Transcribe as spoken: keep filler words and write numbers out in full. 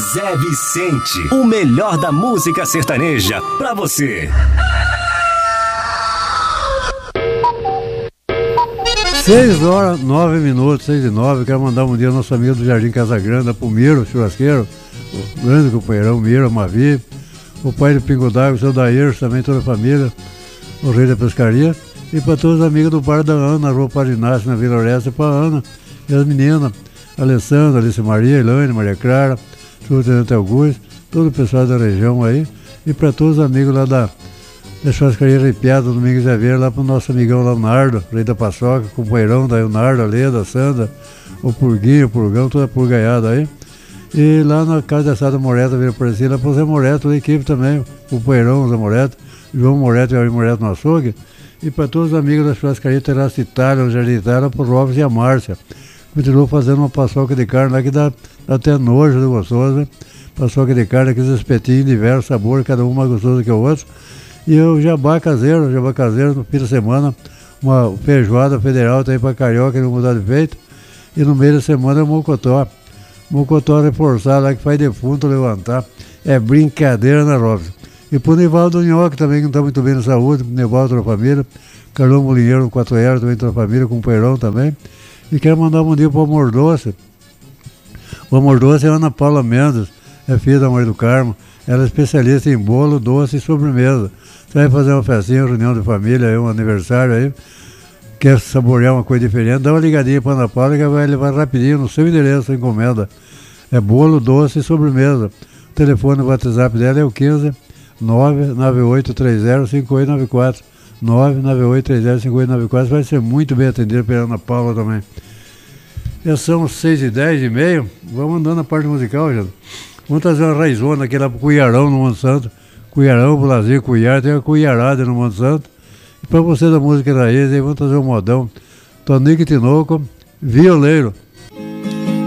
Zé Vicente, o melhor da música sertaneja pra você. Seis horas, nove minutos, seis e nove. Quero mandar um dia ao nosso amigo do Jardim Casagrande, pro Miro, churrasqueiro, o grande companheirão Miro, Mavi, o pai do Pingo d'Água, o seu Daír, também toda a família, o rei da pescaria, e para todos os amigos do bar da Ana, na rua Padre Inácio, na Vila Orestes, para a Ana e as meninas, Alessandra, Alice Maria, Elaine, Maria Clara, o Tenente Augusto, todo o pessoal da região aí, e para todos os amigos lá da, da churrascaria Arrepiada, Domingos Aveiro, lá para o nosso amigão lá, o Nardo, rei da Paçoca, companheirão da Nardo, a Leda, a Sandra, o Purguinho, o Purgão, toda a purgaiada aí. E lá na casa da Sada Moreto, Vila Aparecida, lá para o Zé Moreto, da equipe também, o Poeirão, o Zé Moreto, João Moreto e o Ari Moreto no açougue, e para todos os amigos da churrascaria Terraça Itália, no Jardim Itália, para o Robson e a Márcia. Continuou fazendo uma paçoca de carne lá que dá, dá até nojo, do gostoso, né? Paçoca de carne, aqueles espetinhos de diversos sabores, cada um mais gostoso que o outro. E o jabá caseiro, o jabá caseiro, no fim de semana, uma feijoada federal também para carioca, que não mudar de feito. E no meio da semana é o mocotó. Mocotó reforçado lá que faz defunto levantar. É brincadeira, né, Robson? E pro Nivaldo Nhoque também, que não está muito bem na saúde, Nivaldo da família, Carlão Molinheiro, Quatro Eras, também da família, com o Peirão também. E quero mandar um dia pro Amor Doce. O Amor Doce é a Ana Paula Mendes, é filha da Maria do Carmo. Ela é especialista em bolo, doce e sobremesa. Você vai fazer uma festinha, uma reunião de família, aí, um aniversário aí, quer saborear uma coisa diferente, dá uma ligadinha para a Ana Paula que vai levar rapidinho no seu endereço, a encomenda. É bolo, doce e sobremesa. O telefone, o WhatsApp dela é o quinze, nove nove oito três zero, cinco oito nove quatro. nove nove oito três zero, cinco oito nove quatro. Vai ser muito bem atendido pela Ana Paula também. Já são seis e dez e meio. Vamos andando na parte musical, já. Vamos trazer uma raizona aqui lá pro Cuiarão, no Monte Santo. Cuiarão, Brasil, Cuiar, tem uma cuiarada no Monte Santo. E para você da música raiz, aí vamos trazer um modão. Tonico e Tinoco, Violeiro.